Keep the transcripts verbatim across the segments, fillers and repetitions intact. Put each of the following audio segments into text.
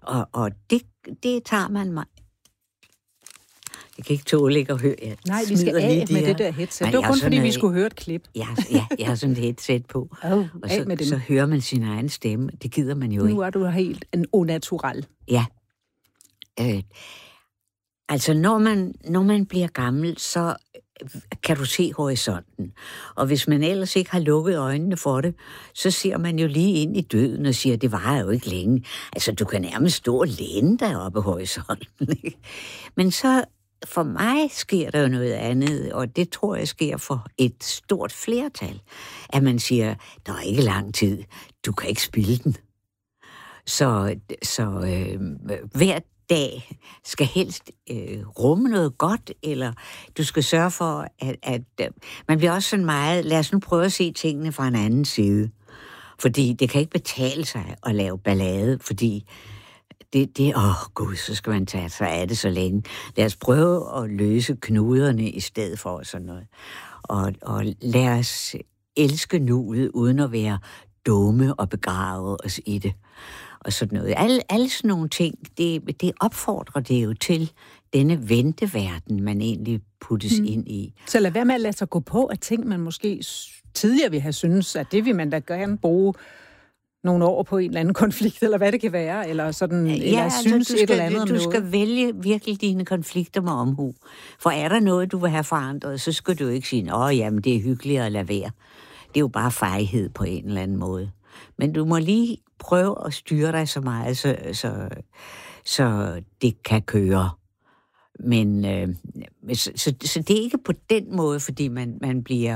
Og, og det, det tager man mig. Jeg kan ikke tåle ikke at høre. Jeg Nej, vi skal af med det der headset. Det var kun fordi, vi skulle høre et klip. Ja, ja, jeg har sådan et headset på. Oh, og så, med så hører man sin egen stemme. Det gider man jo ikke. Nu er du helt en unnatural. Ja. Øh, altså, når man, når man bliver gammel, så kan du se horisonten. Og hvis man ellers ikke har lukket øjnene for det, så ser man jo lige ind i døden og siger, det varer jo ikke længe. Altså, du kan nærmest stå og læne dig oppe i horisonten. Ikke? Men så for mig sker der jo noget andet, og det tror jeg sker for et stort flertal, at man siger, der er ikke lang tid, du kan ikke spilde den. Så, så øh, hver dag skal helst øh, rumme noget godt, eller du skal sørge for, at, at øh, man bliver også sådan meget, lad os nu prøve at se tingene fra en anden side. Fordi det kan ikke betale sig at lave ballade, fordi det, det åh gud, så skal man tage sig af det så længe. Lad os prøve at løse knuderne i stedet for sådan noget. Og, og lad os elske nuet, uden at være dumme og begrave os i det. Og sådan noget. Alle, alle sådan nogle ting, det, det opfordrer det jo til denne venteverden, man egentlig puttes mm. ind i. Så lad være med at lade sig gå på, at ting, man måske tidligere ville have synes, at det vil man da gerne bruge nogle år på en eller anden konflikt, eller hvad det kan være, eller sådan, ja, eller altså, synes du skal, et eller andet om du noget. skal vælge virkelig dine konflikter med omhu. For er der noget, du vil have forandret, så skal du ikke sige, åh, jamen, det er hyggeligt at lade være. Det er jo bare fejhed på en eller anden måde. Men du må lige prøve at styre dig så meget, så, så, så det kan køre. Men øh, så, så, så det er ikke på den måde, fordi man, man bliver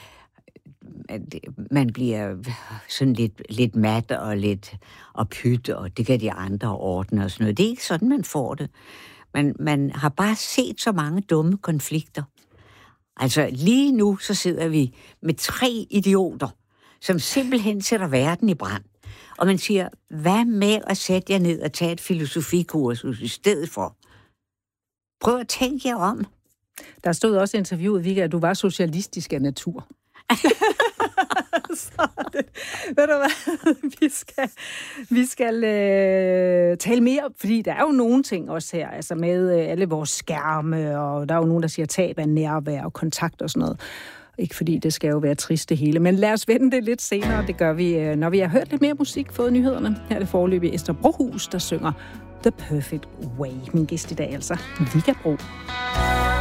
man bliver sådan lidt, lidt mat og lidt og pyt, og det kan de andre ordne og sådan noget. Det er ikke sådan, man får det. Man, man har bare set så mange dumme konflikter. Altså lige nu, så sidder vi med tre idioter, som simpelthen sætter verden i brand. Og man siger, hvad med at sætte jer ned og tage et filosofikursus i stedet for? Prøv at tænke jer om. Der stod også i interviewet, Vigga, at du var socialistisk af natur. Så det, ved du hvad, vi skal, vi skal øh, tale mere, fordi der er jo nogle ting også her, altså med øh, alle vores skærme, og der er jo nogen, der siger tab af nærvær og kontakt og sådan noget. Ikke fordi det skal jo være trist det hele, men lad os vende det lidt senere. Det gør vi, øh, når vi har hørt lidt mere musik, fået nyhederne. Her er det foreløbig Esther Brohus, der synger The Perfect Way. Min gæst i dag altså, Vigga Bro.